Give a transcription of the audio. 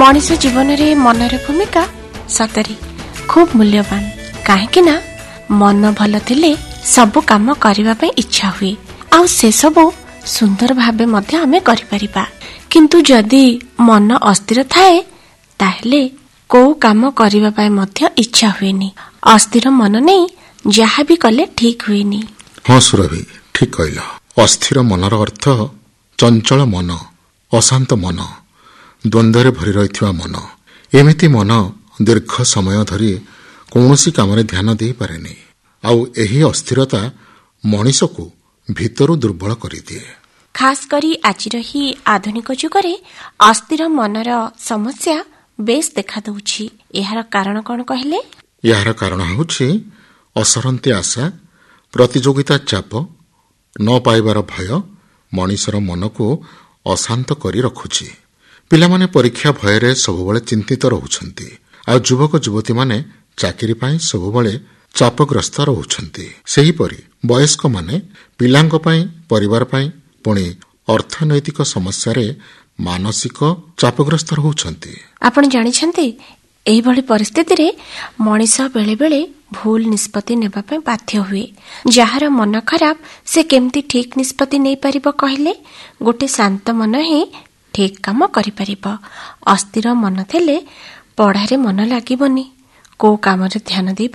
मनिष जीवन में मनर भूमिका सतरी खूब मूल्यवान कहीं मन भल थिले सब काम करने इच्छा हुए आउ से सब सुंदर भावे मध्य आमे करि परिबा। किंतु जदि मन अस्थिर थाए ताहले को काम करने पाए मध्य इच्छा हुएनी। अस्थिर मन नहीं जहाँ भी कले ठीक हुएनी। हाँ सुरभि ठीक कहल। अस्थिर मनर अर्थ चंचल मन, अशांत मन, द्वंद्व भरी रही मन। एमिति मन दीर्घ समय धरी कौनसी काम ध्यान दे पारेनी। आउ एही अस्थिरता मनीष को भीतरु दुर्बल कर दिए। खास करी आजिर ही आधुनिक जुगरे अस्थिर मनर समस्या बेस देखा दउछि। एहार कारण कौन कहले? यार कारण होछि असरंती आशा, प्रतियोगिता चाप, न पाइबार भय मनीषर मन को अशांत करी रखुछि। पिलामाने परीक्षा भୟରେ सबुबले चिंतित रहुछंती। आ युवक युवती माने चाकरी पाई सबुबले चापग्रस्त रहुछंती। सेहीपरि वयस्क माने पिलांक पाई, परिवार पाई, पुणी अर्थनैतिक समस्या रे मानसिक चापग्रस्त रहुछंती। आपण जानिछंती एही भली परिस्थिति रे मनीष बेले बेले भूल निष्पत्ति नेबा पे बाध्य हुए। जहार मन खराब से केमती ठीक निष्पत्ति नै परिबो कहले? गोटे शांत मन ही ठीक काम करि परिबो। अस्थिर मन थेले पढ़ारे मन लागिबोनी, को काम रे ध्यान दे